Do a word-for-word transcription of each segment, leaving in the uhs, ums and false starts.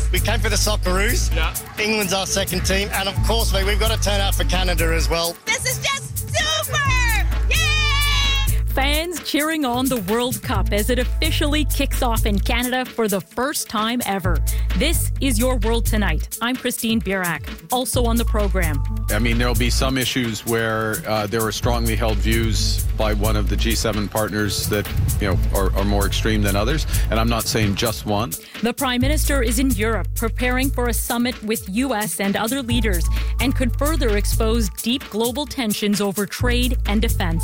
We came for the Socceroos. Yeah. England's our second team. And, of course, mate, we've got to turn out for Canada as well. This is just super! Yay! Fans cheering on the World Cup as it officially kicks off in Canada for the first time ever. This is Your World Tonight. I'm Christine Birak. Also on the program. I mean, there'll be some issues where uh, there are strongly held views by one of the G seven partners that, you know, are, are more extreme than others. And I'm not saying just one. The Prime Minister is in Europe preparing for a summit with U S and other leaders and could further expose deep global tensions over trade and defense.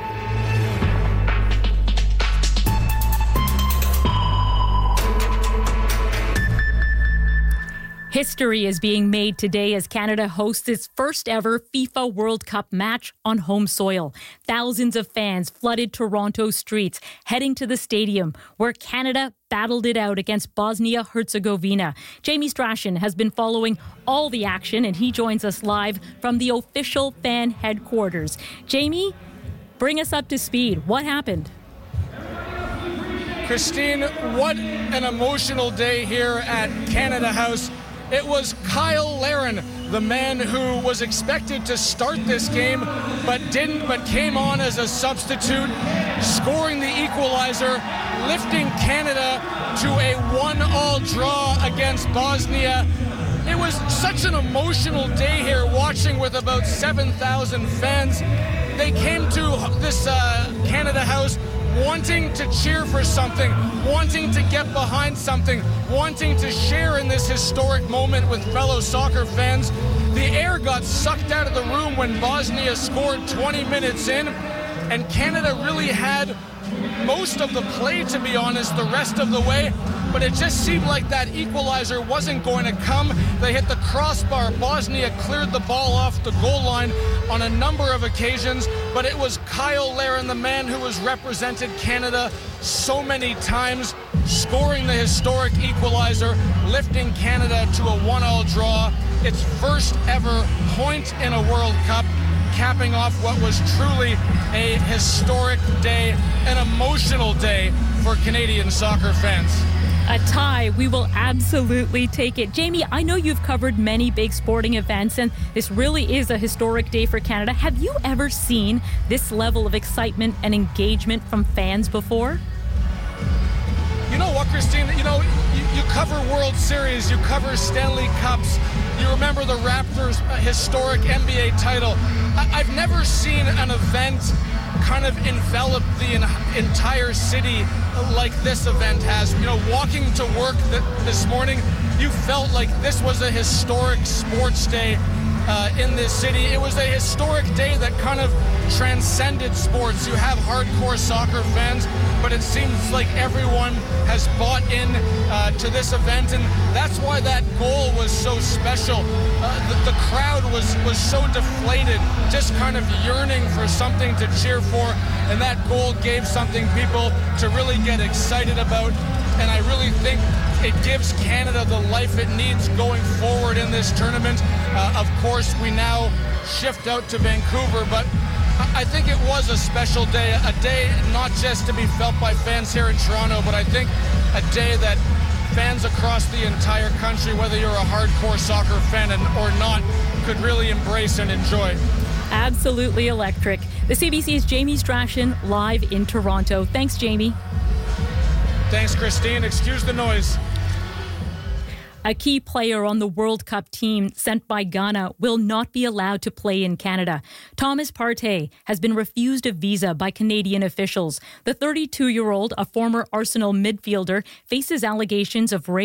History is being made today as Canada hosts its first ever FIFA World Cup match on home soil. Thousands of fans flooded Toronto streets, heading to the stadium where Canada battled it out against Bosnia-Herzegovina. Jamie Strachan has been following all the action, and he joins us live from the official fan headquarters. Jamie, bring us up to speed. What happened? Christine, what an emotional day here at Canada House. It was Cyle Larin, the man who was expected to start this game, but didn't, but came on as a substitute, scoring the equalizer, lifting Canada to a one-all draw against Bosnia. It was such an emotional day here, watching with about seven thousand fans. They came to this uh, Canada House wanting to cheer for something, wanting to get behind something, wanting to share in this historic moment with fellow soccer fans. The air got sucked out of the room when Bosnia scored twenty minutes in, and Canada really had most of the play, to be honest, the rest of the way, but it just seemed like that equalizer wasn't going to come. They hit the crossbar. Bosnia cleared the ball off the goal line on a number of occasions, but it was Cyle Larin, the man who has represented Canada so many times, scoring the historic equalizer, lifting Canada to a one-all draw. Its first ever point in a World Cup, capping off what was truly a historic day, an emotional day for Canadian soccer fans. A tie, we will absolutely take it. Jamie, I know you've covered many big sporting events, and this really is a historic day for Canada. Have you ever seen this level of excitement and engagement from fans before? You know what, Christine? You know, you, you cover World Series, you cover Stanley Cups, you remember the Raptors' historic N B A title. I, I've never seen an event kind of envelop the en- entire city like this event has. You know, walking to work th- this morning, you felt like this was a historic sports day uh, in this city. It was a historic day that kind of transcended sports. You have hardcore soccer fans, but it seems like everyone has bought in uh, to this event, and that's why that goal was so special. Uh, the, the crowd was, was so deflated, just kind of yearning for something to cheer for, and that goal gave something people to really get excited about, and I really think it gives Canada the life it needs going forward in this tournament. Uh, of course, we now shift out to Vancouver, but I think it was a special day, a day not just to be felt by fans here in Toronto, but I think a day that fans across the entire country, whether you're a hardcore soccer fan or not, could really embrace and enjoy. Absolutely electric. The C B C's Jamie Strachan live in Toronto. Thanks, Jamie. Thanks, Christine. Excuse the noise. A key player on the World Cup team sent by Ghana will not be allowed to play in Canada. Thomas Partey has been refused a visa by Canadian officials. The thirty-two-year-old, a former Arsenal midfielder, faces allegations of rape